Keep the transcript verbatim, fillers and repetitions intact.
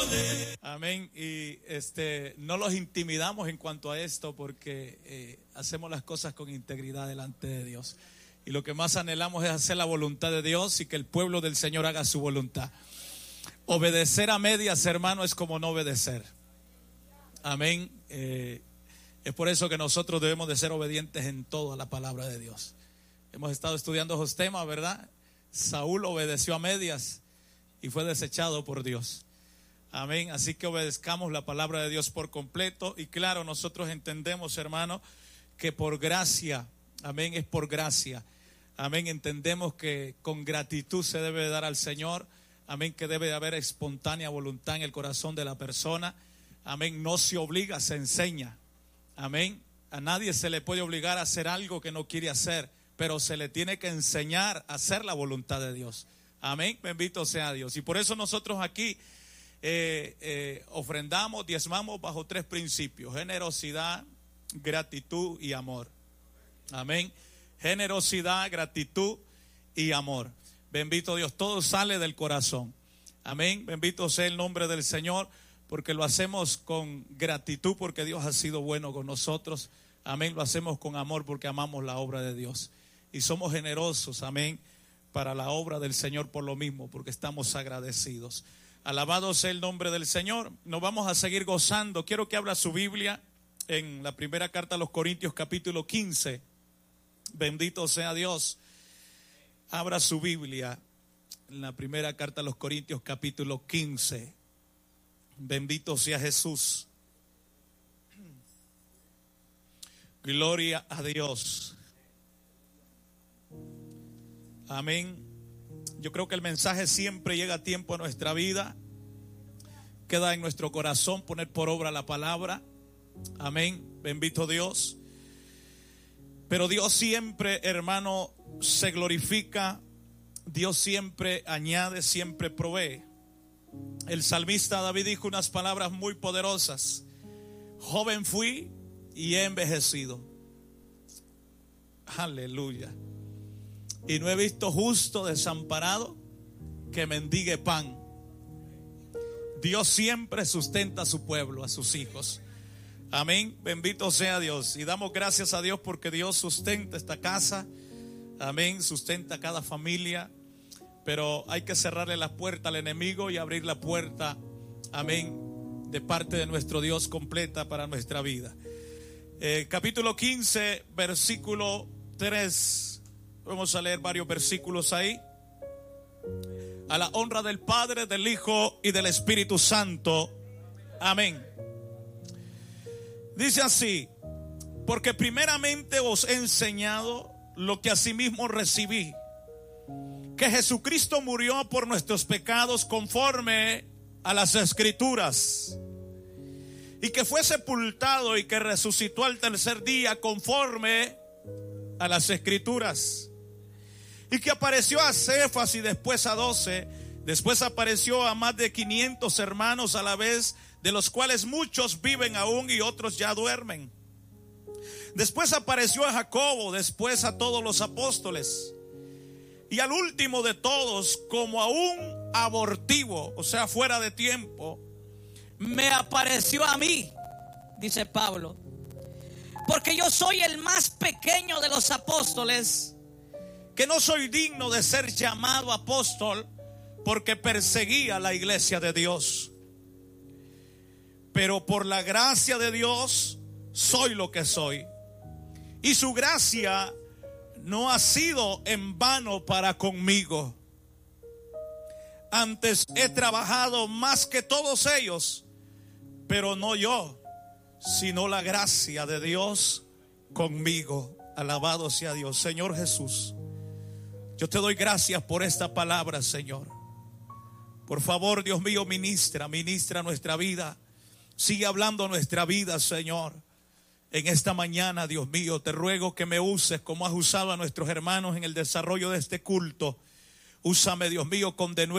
Amén. Y este, no los intimidamos en cuanto a esto porque eh, hacemos las cosas con integridad delante de Dios. Y lo que más anhelamos es hacer la voluntad de Dios y que el pueblo del Señor haga su voluntad. Obedecer a medias, hermano, es como no obedecer. Amén. Eh, es por eso que nosotros debemos de ser obedientes en todo a la palabra de Dios. Hemos estado estudiando esos temas, ¿verdad? Saúl obedeció a medias y fue desechado por Dios. Amén. Así que obedezcamos la palabra de Dios por completo. Y claro, nosotros entendemos, hermano, que por gracia, amén, es por gracia. Amén. Entendemos que con gratitud se debe dar al Señor. Amén. Que debe de haber espontánea voluntad en el corazón de la persona. Amén. No se obliga, se enseña. Amén. A nadie se le puede obligar a hacer algo que no quiere hacer, pero se le tiene que enseñar a hacer la voluntad de Dios. Amén. Bendito sea Dios. Y por eso nosotros aquí eh, eh, ofrendamos, diezmamos bajo tres principios: generosidad, gratitud y amor. Amén. Generosidad, gratitud y amor. Bendito Dios. Todo sale del corazón. Amén. Bendito sea el nombre del Señor, porque lo hacemos con gratitud porque Dios ha sido bueno con nosotros. Amén. Lo hacemos con amor porque amamos la obra de Dios. Y somos generosos, amén, para la obra del Señor por lo mismo, porque estamos agradecidos. Alabado sea el nombre del Señor. Nos vamos a seguir gozando. Quiero que abra su Biblia en la primera carta a los Corintios, capítulo quince. Bendito sea Dios. Abra su Biblia en la primera carta a los Corintios, capítulo quince. Bendito sea Jesús. Gloria a Dios. Amén. Yo creo que el mensaje siempre llega a tiempo a nuestra vida. Queda en nuestro corazón poner por obra la palabra. Amén. Bendito Dios. Pero Dios siempre, hermano, se glorifica. Dios siempre añade, siempre provee. El salmista David dijo unas palabras muy poderosas: joven fui y he envejecido. Aleluya. Y no he visto justo desamparado que mendigue pan. Dios siempre sustenta a su pueblo, a sus hijos. Amén. Bendito sea Dios. Y damos gracias a Dios porque Dios sustenta esta casa. Amén. Sustenta a cada familia. Pero hay que cerrarle la puerta al enemigo y abrir la puerta, amén, de parte de nuestro Dios completa para nuestra vida. Eh, capítulo quince, versículo tres. Vamos a leer varios versículos ahí. A la honra del Padre, del Hijo y del Espíritu Santo. Amén. Dice así: porque primeramente os he enseñado lo que asimismo recibí, que Jesucristo murió por nuestros pecados conforme a las Escrituras, y que fue sepultado y que resucitó al tercer día conforme a las Escrituras, y que apareció a Cefas y después a doce, después apareció a más de quinientos hermanos a la vez, de los cuales muchos viven aún y otros ya duermen. Después apareció a Jacobo, después a todos los apóstoles. Y al último de todos, como a un abortivo, o sea, fuera de tiempo, me apareció a mí, dice Pablo, porque yo soy el más pequeño de los apóstoles, que no soy digno de ser llamado apóstol, porque perseguía la iglesia de Dios. Pero por la gracia de Dios soy lo que soy. Y su gracia no ha sido en vano para conmigo. Antes he trabajado más que todos ellos, pero no yo, sino la gracia de Dios conmigo. Alabado sea Dios. Señor Jesús, yo te doy gracias por esta palabra, Señor. Por favor, Dios mío, ministra, ministra nuestra vida. Sigue hablando nuestra vida, Señor. En esta mañana, Dios mío, te ruego que me uses como has usado a nuestros hermanos en el desarrollo de este culto. Úsame, Dios mío, con denuedo